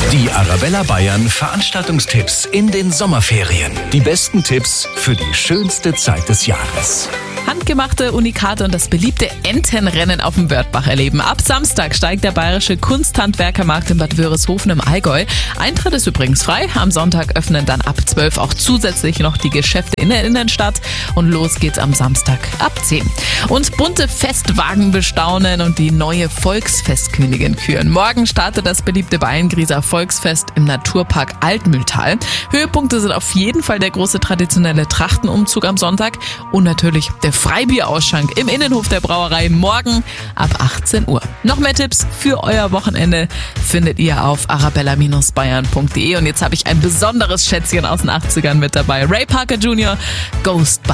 Die Arabella Bayern Veranstaltungstipps in den Sommerferien. Die besten Tipps für die schönste Zeit des Jahres. Handgemachte Unikate und das beliebte Entenrennen auf dem Wörthbach erleben. Ab Samstag steigt der Bayerische Kunsthandwerkermarkt in Bad Wörishofen im Allgäu. Eintritt ist übrigens frei. Am Sonntag öffnen dann ab 12 auch zusätzlich noch die Geschäfte in der Innenstadt. Und los geht's am Samstag ab 10. Und bunte Festwagen bestaunen und die neue Volksfestkönigin küren. Morgen startet das beliebte Bayerngrieser Volksfest im Naturpark Altmühltal. Höhepunkte sind auf jeden Fall der große traditionelle Trachtenumzug am Sonntag und natürlich der Freibierausschank im Innenhof der Brauerei morgen ab 18 Uhr. Noch mehr Tipps für euer Wochenende findet ihr auf arabella-bayern.de. Und jetzt habe ich ein besonderes Schätzchen aus den 80ern mit dabei. Ray Parker Jr., Ghostbusters.